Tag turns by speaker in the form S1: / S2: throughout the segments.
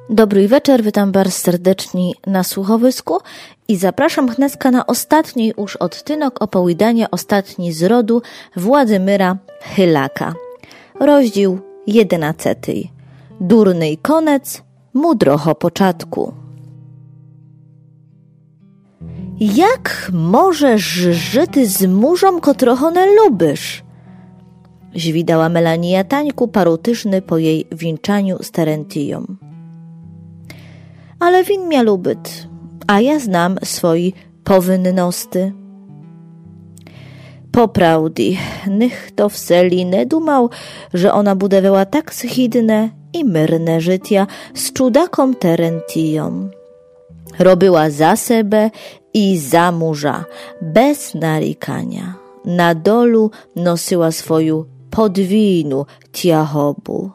S1: Dobry wieczór, witam bardzo serdecznie na słuchowisku i zapraszam Chneska na ostatni już odtynek opowiadania ostatni z rodu Władimyra Chylaka. Rozdział 11. Durny konec, mudroho początku. Jak możesz żyć z mużem, którego nie lubisz? Zwidała Melania Tańku paru tyżny po jej wieńczaniu z Terentiją. Ale win mia lubyt, a ja znam swoi powinnosty. Poprawdy, nich to w seli nie dumał, że ona budowała tak schidne i myrne życia z czudaką Terentiją. Robiła za sebe i za murza, bez narikania. Na dolu nosiła swoją podwójną tiachobu.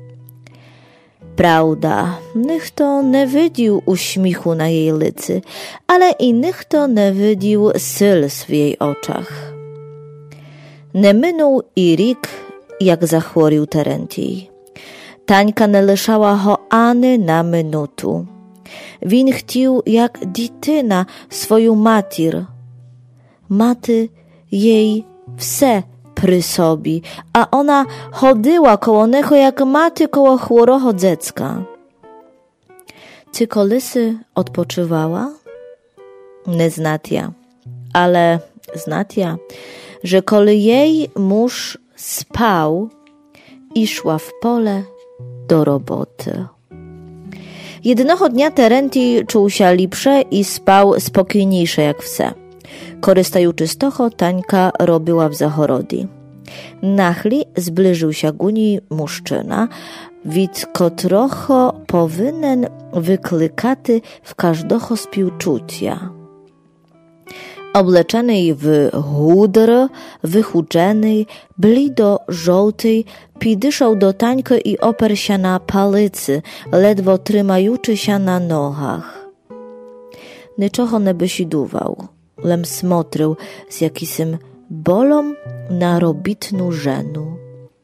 S1: Prawda, nichto nie widział uśmiechu na jej licy, ale i nichto nie widział syls w jej oczach. Nie minął i rik, jak zachworił Terentii. Tańka nie liszała ho ani na minutu. Win chciał jak dytyna swoją matir. Maty jej wse pry sobie, a ona chodziła koło niego jak maty koło chłoroho dziecka. Czy kolysy odpoczywała? Nie znatia, ale znatia, że kole jej mąż spał, szła w pole do roboty. Jednego dnia Terenti czuł się lepsze i spał spokojniejsze jak wse. Korzystając z toho, Tańka robiła w zachorodi. Nachli zbliżył się ku niej mężczyzna, wid którego powinien wyklykaty w każdego spiłczucia. Obleczony w chudr, wychudzony, blido-żółty, pidyszał do Tańky i oparł się na palicy, ledwo trzymajuczy się na nogach. Niczego nie wysidował. Lem smotrzył z jakisym bolą na robitną żenu.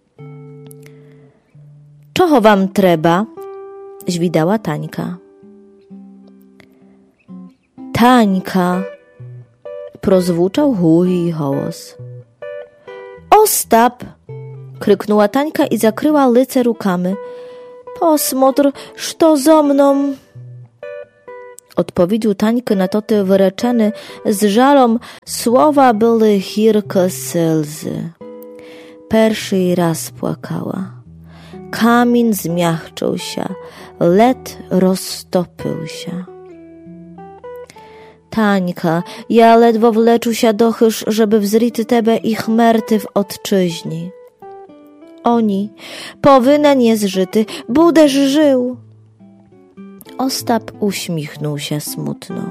S1: Czego wam trzeba? Zwidała Tańka. Tańka! Prozwuczał głuchy głos. Ostap! Kryknęła Tańka i zakryła lice rukami. Posmotr, co zo mną? Odpowiedział Tańkę na to te wyreczeny z żalą słowa były hirke slzy. Pierwszy raz płakała. Kamień zmiachczył się, led roztopił się. Tańka, ja ledwo wleczu się dochysz, żeby wzryty tebe ich merty w odczyźni. Oni, powinien jest żyty, budeż żył. Ostap uśmichnął się smutno.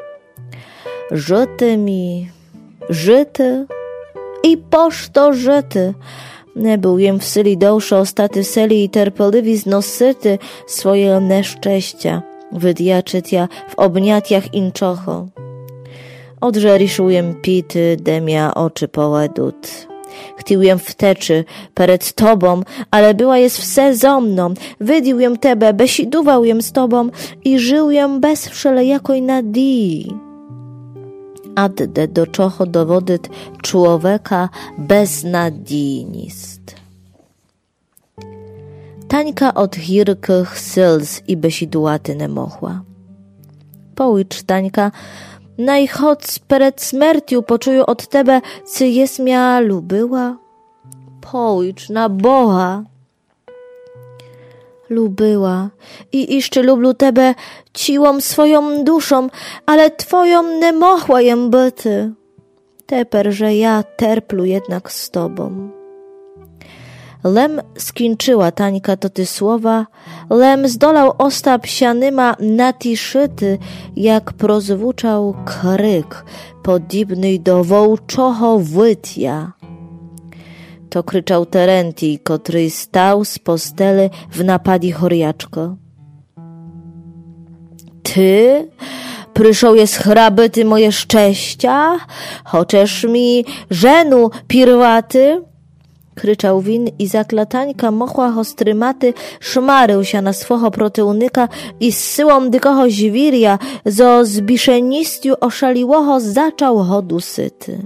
S1: Żyty i pošto żyty. Nie byłem w syli dołsza ostaty seli i terpeliwi znosyty swoje nieszczęścia, wydiaczytia w obniatiach inczocho. Odżeriszujem pity, demia oczy połedut. Chciałem wteczy przed tobą, ale była jest wse zo mną. Wydiłem tebe, besidował jem z tobą i żył jem bez wszelejakoj nadii. Adde do czocho dowodyt człowieka beznadijnist. Tańka od hirkych sils i besidułaty nie mogła. Połycz, Tańka, najchoć przed śmiercią poczuję od tebe, czy jest mia lubyła? Połycz na Boha. Lubyła i jeszcze lubię tebe ciłą swoją duszą, ale twoją nie mogła jem byty. Teper, że ja terplu jednak z tobą. Lem skończyła Tańka to ty słowa, lem zdolał Ostap sianyma natiszyty, jak prozwuczał kryk, podobny do wołczoho wytia. To kryczał Terenti, który stał z posteli w napadi choriaczko. Ty? Pryszą jest hrabyty moje szczęścia? Chociaż mi żenu pirwaty? Kryczał win i zakla Tańka mochła ho strymaty, szmarył się na swoho protyunyka i z syłą dykoho zwirja, zo zbiszenistiu oszaliłoho zaczął ho dusyty.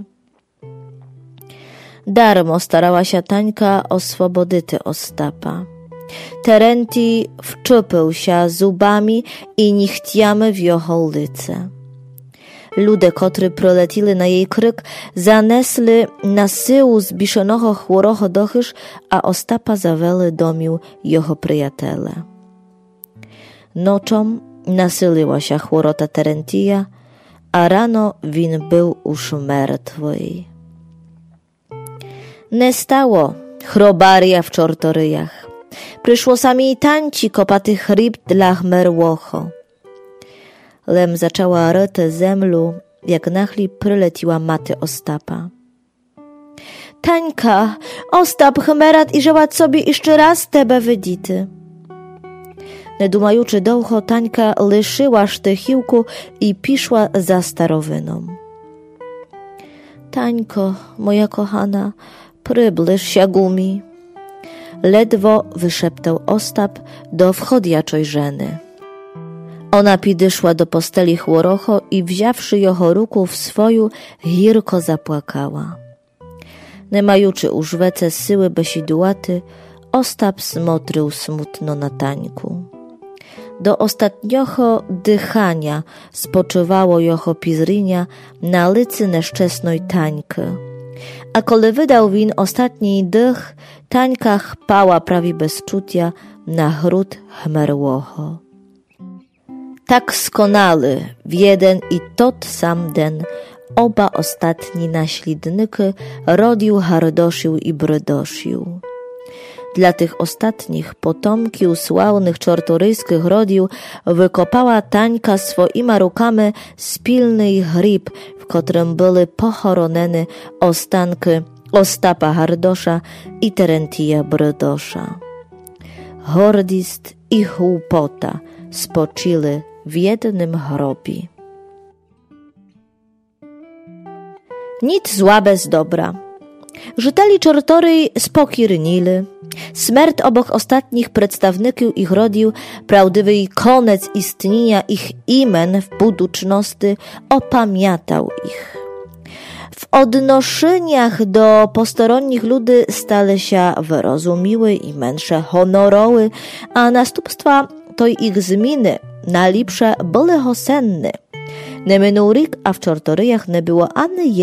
S1: Darmo starała się Tańka o swobodyty Ostapa. Terenti wczupił się zubami i nichtiamy w jeho lice. Ludy, kotry proletili na jej kryk, zanesli na syłu zbiszenoho chłoroho dochysz, a Ostapa zaweli domił jeho przyjatele. Nocą nasyliła się chłorota Terentija, a rano win był już martwy. Nie stało chrobaria w czortoryjach. Przyszło sami tańci kopaty chryb dla chmerłocho. Lem zaczęła rytę zemlu, jak nachli przyleciła maty Ostapa. Tańka, Ostap chmerat i żełat sobie jeszcze raz tebe wydity. Nie dumajuczy dołcho, Tańka lyszyła sztychiłku i piszła za starowyną. Tańko, moja kochana, przybliż się gumi. Ledwo wyszeptał Ostap do wchodjaczoj żeny. Ona pidyszła do posteli chłorocho i wziawszy jeho ruku w swoju, girko zapłakała. Nie majuczy už wece syły besidułaty, Ostap smotrył smutno na Tańku. Do ostatniocho dychania spoczywało jeho pizrynia na licy nieszczesnej Tańky. A kole wydał win ostatni dych, Tańka chpała prawie bez czucia na gród chmerłocho. Tak skonaly w jeden i tot sam den oba ostatni naślidnyky rodził hardoszył i brydoszył. Dla tych ostatnich potomkił sławnych czortoryjskich rodził wykopała Tańka swoima rukami spilny grób, w którym były pochoronene ostanki Ostapa Hardosza i Terentija Brydosza. Gordist i głupota spoczyli w jednym grobie. Nic zła bez dobra. Żytali czortory spokirnili. Smert obok ostatnich przedstawników ich rodził, prawdziwy koniec istnienia ich imen w buduczności opamiętał ich. W odnoszeniach do postoronnych ludzi stali się wyrozumiły i męższe honoroły, a następstwa tej ich zmiany najlepsze były hosenne. Nie minął rok, a w czortoryjach nie było ani